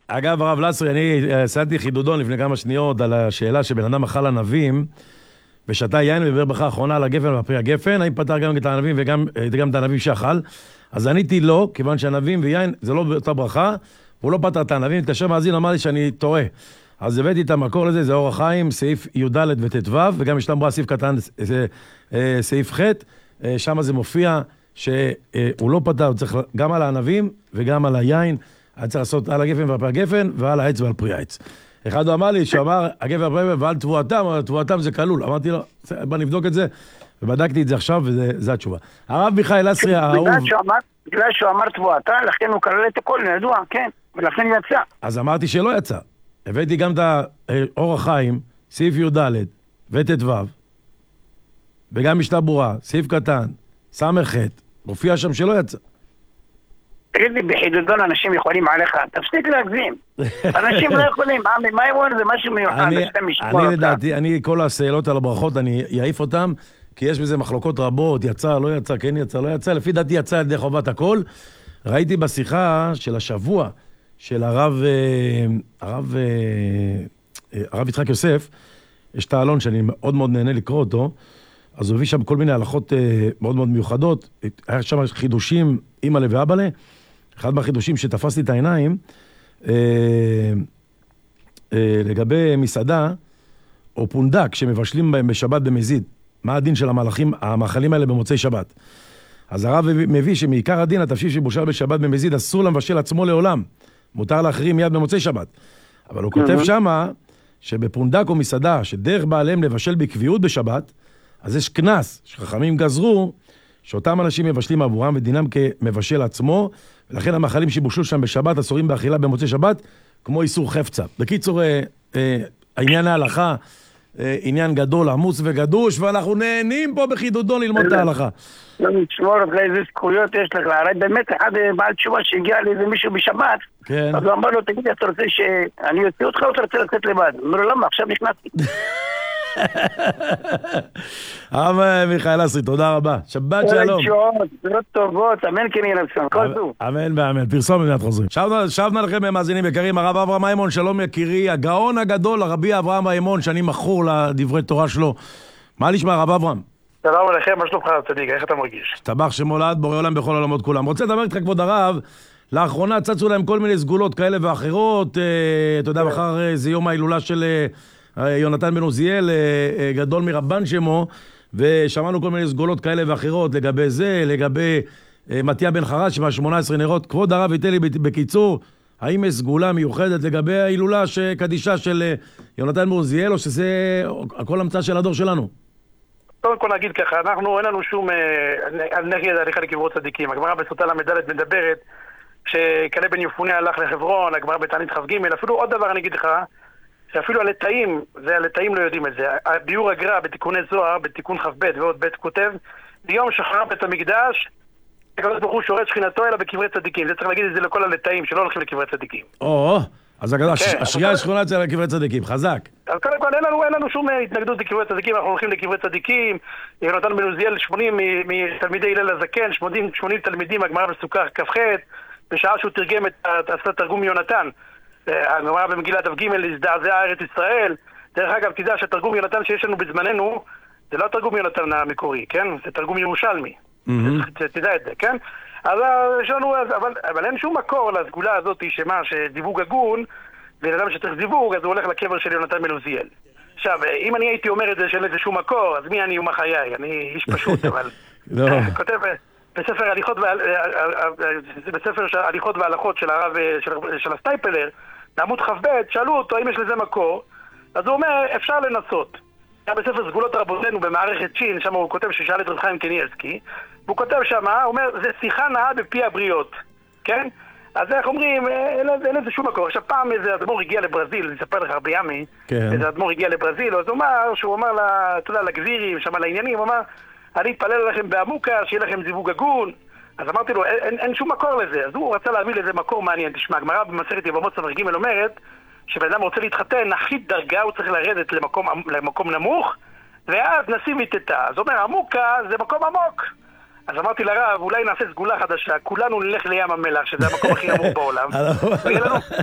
אגב, הרב לסרי, אני עשיתי חידודון לפני כמה שניות על השאלה שבן אדם אכל ענבים, ושתה יין ודיבר ברכה האחרונה על הגפן והפרי הגפן, האם פתר גם את הענבים וגם את הענבים שאכל? אז עניתי לא, כיוון שענבים ויין זה לא באותה ברכה, והוא לא פתר את הענבים, התקשר מאזין, אמר לי שאני טועה. אז הבאתי את המקור לזה, זה אור החיים, סעיף י"ד וט"ו, וגם יש לנו סעיף קטן, סעיף ח', שם זה מופיע שהוא לא פתר, הוא צריך גם על הענבים וגם על היין, היה צריך לעשות על הגפן ועל פרי הגפן, ועל העץ ועל פרי העץ. אחד הוא אמר לי, שהוא אמר, הגפן ועל פרי הגפן ועל תבואתם, אבל תבואתם זה כלול. אמרתי לו, בוא נבדוק את זה, ובדקתי את זה עכשיו, וזו התשובה. הרב מיכאל לסרי, האהוב... בגלל שהוא אמר תבואתה, לכן הוא כלל את הכל, נדוע, כן, ולכן יצא. אז אמרתי שלא יצא. הבאתי גם את אור החיים, סעיף י"ד וט"ו, וגם משנה ברורה, סעיף קטן, סמ"ח, מופיע שם שלא יצא. תגיד לי, בחידודון אנשים יכולים עליך, תפסיק להגזים. אנשים לא יכולים, מה הם זה משהו מיוחד, אני לדעתי, אני כל השאלות על הברכות, אני אעיף אותם, כי יש בזה מחלוקות רבות, יצא, לא יצא, כן יצא, לא יצא, לפי דעתי יצא על ידי חובת הכל. ראיתי בשיחה של השבוע, של הרב יצחק יוסף, יש את העלון שאני מאוד מאוד נהנה לקרוא אותו, אז הוא הביא שם כל מיני הלכות מאוד מאוד מיוחדות, היה שם חידושים, אימא'לה ואבא'לה, אחד מהחידושים שתפסתי את העיניים, לגבי מסעדה, או פונדק שמבשלים בהם בשבת במזיד, מה הדין של המאכלים האלה במוצאי שבת? אז הרב מביא שמעיקר הדין, התפשיל שבושל בשבת במזיד, אסור למבשל עצמו לעולם, מותר לאחרים מיד במוצאי שבת. אבל הוא כותב שמה, שבפונדק או מסעדה, שדרך בעליהם לבשל בקביעות בשבת, אז יש כנס שחכמים גזרו, שאותם אנשים מבשלים עבורם ודינם כמבשל עצמו, ולכן המאכלים שבושלו שם בשבת אסורים באכילה במוצאי שבת, כמו איסור חפצה. בקיצור, העניין ההלכה, עניין גדול, עמוס וגדוש, ואנחנו נהנים פה בחידודון ללמוד את ההלכה. לא נשמור אותך איזה זכויות יש לך, הרי באמת אחד בעל תשובה שהגיע לאיזה מישהו בשבת, אז הוא אמר לו, תגיד, אתה רוצה שאני אוציא אותך או אתה רוצה לצאת לבד? הוא אומר לו, למה? עכשיו נכנסתי. הרב מיכאל לסרי, תודה רבה. שבת שלום. תשובות טובות, אמן כן יהיה נפסם, כל טוב. אמן ואמן, פרסום במדינת חוזרים. שבנו לכם מאזינים יקרים, הרב אברהם מימון, שלום יקירי, הגאון הגדול, הרבי אברהם מימון, שאני מכור לדברי תורה שלו. מה נשמע הרב אברהם? שלום עליכם, מה שלומך צדיק, איך אתה מרגיש? טבח שמולד, בורא עולם בכל עולמות כולם. רוצה לדבר איתך כבוד הרב, לאחרונה צצו להם כל מיני סגולות כאלה ואחרות, אתה יודע, מחר זה יום ההילולה של יונתן בן עוזיאל, גדול מרבן שמו, ושמענו כל מיני סגולות כאלה ואחרות לגבי זה, לגבי מתיה בן חרש, מה-18 נרות. כבוד הרב ייתן לי בקיצור, האם יש סגולה מיוחדת לגבי ההילולה קדישה של יונתן בן עוזיאל, או שזה הכל המצאה של הדור שלנו? קודם כל נגיד ככה, אנחנו אין לנו שום נגד הליכה לקברות צדיקים. הגמרא בסוטה למדלת מדברת שכלה בן יפונה הלך לחברון, הגמרא בתענית כ"ג. אפילו עוד דבר אני אגיד לך, שאפילו הלטאים לא יודעים את זה. ביאור הגר"א בתיקוני זוהר, בתיקון כ"ב ועוד ב' כותב, ביום שחרב בית המקדש, הקדוש ברוך הוא שורש שכינתו אלא בקברי צדיקים. זה צריך להגיד את זה לכל הלטאים שלא הולכים לקברי צדיקים. אז השריעה השכונה אצל לקברי צדיקים, חזק. אז קודם כל אין לנו שום התנגדות לקברי צדיקים, אנחנו הולכים לקברי צדיקים. יונתן בן עוזיאל 80 מתלמידי הלל הזקן, 80 תלמידים, הגמרא בסוכה כ"ח, בשעה שהוא תרגם עשה תרגום יונתן. הגמרא במגילת אב ג' להזדעזע ארץ ישראל. דרך אגב, תדע שהתרגום יונתן שיש לנו בזמננו, זה לא תרגום יונתן המקורי, כן? זה תרגום ירושלמי. תדע את זה, כן? אז יש לנו, אבל אין שום מקור לסגולה הזאת שדיווג הגון, ולאדם שצריך דיווג, אז הוא הולך לקבר של יונתן בן עוזיאל. עכשיו, אם אני הייתי אומר את זה שאין לזה שום מקור, אז מי אני ומה חיי? אני איש פשוט, אבל... כותב בספר הליכות והלכות של הרב, של הסטייפלר, בעמוד כ"ב, שאלו אותו אם יש לזה מקור, אז הוא אומר, אפשר לנסות. היה בספר סגולות רבותינו במערכת שין, שם הוא כותב ששאל את רב חיים קניאבסקי, והוא כותב שם, הוא אומר, זה שיחה נאה בפי הבריות, כן? אז איך אומרים, אין לזה שום מקור. עכשיו פעם איזה אדמו"ר הגיע לברזיל, אני אספר לך הרבה ימי, איזה אדמו"ר הגיע לברזיל, אז הוא אמר, שהוא אמר לגבירים, שם לעניינים, הוא אמר, אני אתפלל עליכם בעמוקה, שיהיה לכם זיווג הגון. אז אמרתי לו, אין שום מקור לזה. אז הוא רצה להביא לזה מקור מעניין. תשמע, הגמרא במסכת יבמות ס"ג אומרת, שבן אדם רוצה להתחתן, נחית דרגה, הוא צריך לרדת למקום נמוך, ואז נשים מיטטה. אז הוא אומר, עמוקה זה מקום עמוק. אז אמרתי לרב, אולי נעשה סגולה חדשה, כולנו נלך לים המלח, שזה המקום הכי נמוך בעולם.